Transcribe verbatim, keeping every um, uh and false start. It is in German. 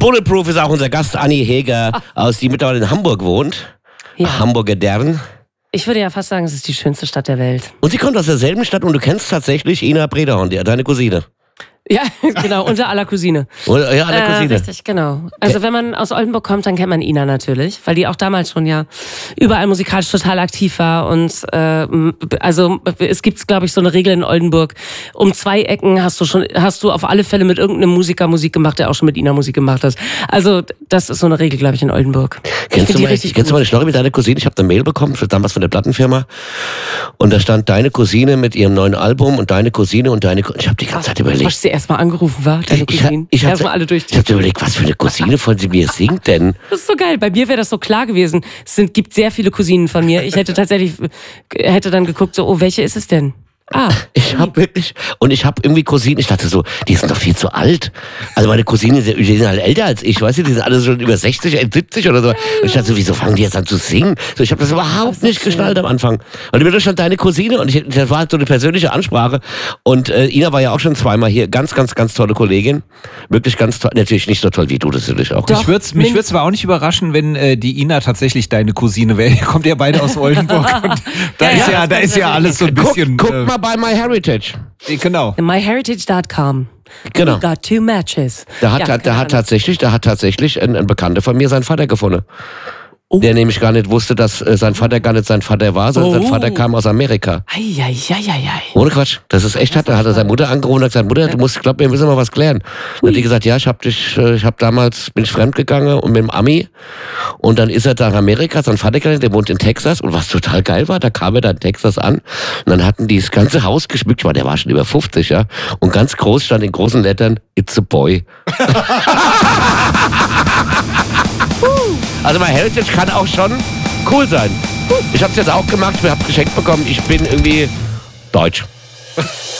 Bulletproof ist auch unser Gast, Anni Heger, ah. aus die mittlerweile in Hamburg wohnt. Ja. Hamburger Dern. Ich würde ja fast sagen, es ist die schönste Stadt der Welt. Und sie kommt aus derselben Stadt und du kennst tatsächlich Ina Brederhorn, deine Cousine. Ja, genau, unser aller Cousine. Ja, aller Cousine. Äh, richtig, genau. Also wenn man aus Oldenburg kommt, dann kennt man Ina natürlich, weil die auch damals schon ja überall musikalisch total aktiv war. Und äh, also es gibt, glaube ich, so eine Regel in Oldenburg, um zwei Ecken hast du schon, hast du auf alle Fälle mit irgendeinem Musiker Musik gemacht, der auch schon mit Ina Musik gemacht hat. Also das ist so eine Regel, glaube ich, in Oldenburg. Kennst, du mal, kennst du mal eine Story mit deiner Cousine? Ich habe eine Mail bekommen, damals von der Plattenfirma. Und da stand deine Cousine mit ihrem neuen Album und deine Cousine und deine Cousine. Ich habe die ganze Zeit überlegt. Erstmal angerufen war, deine Cousine. Ich, ich habe hab, hab überlegt, was für eine Cousine von sie mir singt denn? Das ist so geil. Bei mir wäre das so klar gewesen. Es sind, gibt sehr viele Cousinen von mir. Ich hätte tatsächlich, hätte dann geguckt, so, oh, welche ist es denn? Ah. Ich habe wirklich, und ich habe irgendwie Cousinen, ich dachte so, die sind doch viel zu alt. Also meine Cousinen die sind halt älter als ich, weißt du, die sind alle schon über sechzig, siebzig oder so. Und ich dachte so, wieso fangen die jetzt an zu singen? So, ich habe das überhaupt das nicht geschnallt am Anfang. Und mir stand deine Cousine und ich, das war halt so eine persönliche Ansprache. Und äh, Ina war ja auch schon zweimal hier, ganz, ganz, ganz tolle Kollegin. Wirklich ganz toll, natürlich nicht so toll wie du, das natürlich auch. Doch, mich würde mich würd's aber auch nicht überraschen, wenn äh, die Ina tatsächlich deine Cousine wäre. Ihr kommt ja beide aus Oldenburg. Und da ja, ist ja, da ist ja alles so ein bisschen... Guck, guck äh, mal bei MyHeritage. Genau. MyHeritage dot com. Genau. We got two matches. Da hat, ja, da hat tatsächlich, da hat tatsächlich ein, ein Bekannter von mir seinen Vater gefunden. Oh. Der nämlich gar nicht wusste, dass äh, sein Vater gar nicht sein Vater war, sondern oh. sein Vater kam aus Amerika. Eieieiei. Ohne Quatsch. Das ist echt hart. Da hat er seine Mutter angerufen und hat gesagt, Mutter, du musst, glaub mir, wir müssen mal was klären. Dann hat die gesagt, ja, ich hab dich, ich hab damals, bin ich fremdgegangen und mit dem Ami. Und dann ist er da in Amerika, sein Vater, der wohnt in Texas. Und was total geil war, da kam er da in Texas an. Und dann hatten die das ganze Haus geschmückt. Der war schon über fünfzig, ja. Und ganz groß stand in großen Lettern, it's a boy. Also MyHeritage kann auch schon cool sein. Ich hab's jetzt auch gemacht, wir haben geschenkt bekommen, ich bin irgendwie deutsch.